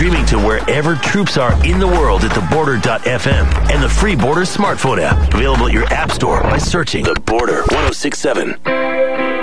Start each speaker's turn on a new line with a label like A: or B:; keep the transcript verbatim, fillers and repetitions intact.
A: streaming to wherever troops are in the world at the border dot f m and the free Border smartphone app. Available at your app store by searching The Border ten sixty-seven.